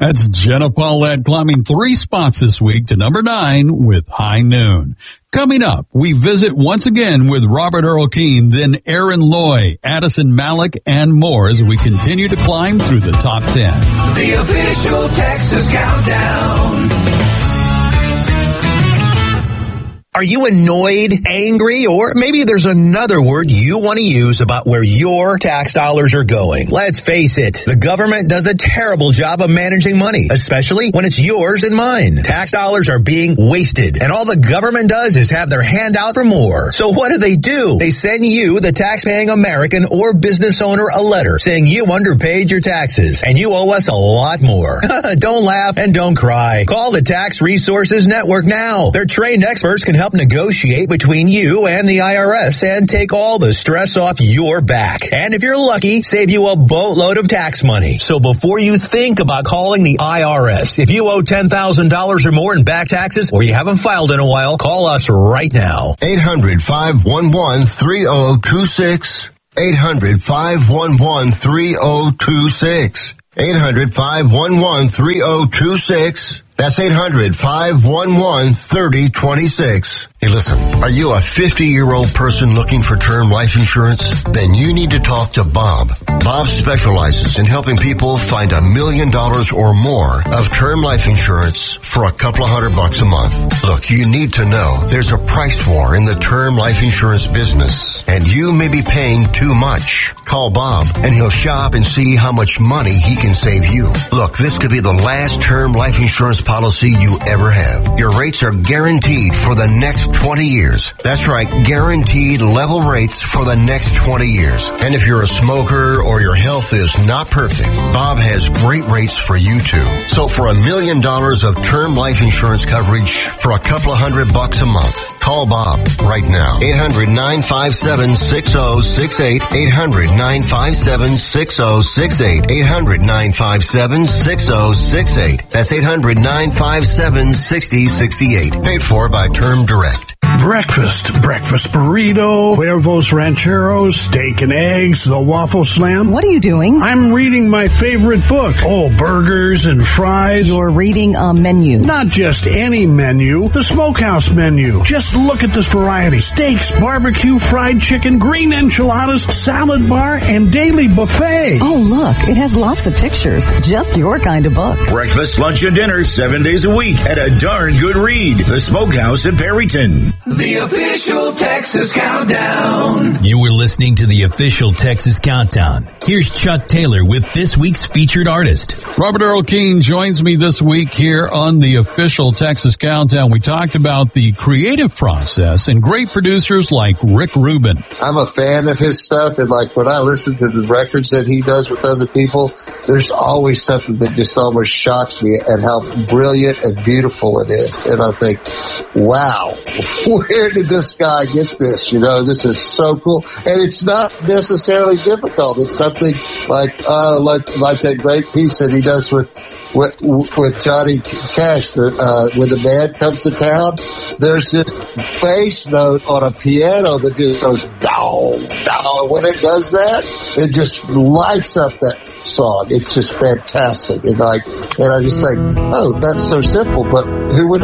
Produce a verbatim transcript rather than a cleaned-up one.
That's Jenna Paulette climbing three spots this week to number nine with High Noon. Coming up, we visit once again with Robert Earl Keen, then Aaron Loy, Addison Malik, and more as we continue to climb through the top ten. The official Texas Countdown. Are you annoyed, angry, or maybe there's another word you want to use about where your tax dollars are going? Let's face it, the government does a terrible job of managing money, especially when it's yours and mine. Tax dollars are being wasted, and all the government does is have their hand out for more. So what do they do? They send you, the tax-paying American or business owner, a letter saying you underpaid your taxes, and you owe us a lot more. Don't laugh and don't cry. Call the Tax Resources Network now. Their trained experts can help negotiate between you and the I R S and take all the stress off your back. And if you're lucky, save you a boatload of tax money. So before you think about calling the I R S, if you owe ten thousand dollars or more in back taxes or you haven't filed in a while, call us right now. eight hundred, five one one, three oh two six. eight hundred, five one one, three oh two six. eight hundred, five one one, three oh two six. That's eight hundred, five one one, three oh two six. Hey, listen, are you a fifty-year-old person looking for term life insurance? Then you need to talk to Bob. Bob specializes in helping people find a million dollars or more of term life insurance for a couple of hundred bucks a month. Look, you need to know there's a price war in the term life insurance business, and you may be paying too much. Call Bob, and he'll shop and see how much money he can save you. Look, this could be the last term life insurance policy you ever have. Your rates are guaranteed for the next twenty years. That's right, guaranteed level rates for the next twenty years. And if you're a smoker or your health is not perfect, Bob has great rates for you too. So for a million dollars of term life insurance coverage for a couple of hundred bucks a month, call Bob right now. eight hundred, nine five seven, six oh six eight. eight hundred, nine five seven, six oh six eight. eight hundred, nine five seven, six oh six eight. That's eight hundred, nine five seven, six oh six eight. Paid for by Term Direct. Breakfast, breakfast burrito, Cuervos Rancheros, steak and eggs, the Waffle Slam. What are you doing? I'm reading my favorite book. Oh, burgers and fries. You're reading a menu. Not just any menu, the Smokehouse menu. Just look at this variety. Steaks, barbecue, fried chicken, green enchiladas, salad bar, and daily buffet. Oh, look, it has lots of pictures. Just your kind of book. Breakfast, lunch, and dinner seven days a week at a darn good read. The Smokehouse in Perryton. The official Texas Countdown. You were listening to the official Texas Countdown. Here's Chuck Taylor with this week's featured artist. Robert Earl Keen joins me this week here on the official Texas Countdown. We talked about the creative process and great producers like Rick Rubin. I'm a fan of his stuff, and like when I listen to the records that he does with other people, there's always something that just almost shocks me at how brilliant and beautiful it is. And I think, wow, where did this guy get this? You know, this is so cool. And it's not necessarily difficult. It's something like, uh, like, like that great piece that he does with, with, with Johnny Cash, the, uh, when the band comes to town, there's this bass note on a piano that just goes down, down. When it does that, it just lights up that song. It's just fantastic. And like, and I just think, oh, that's so simple, but who would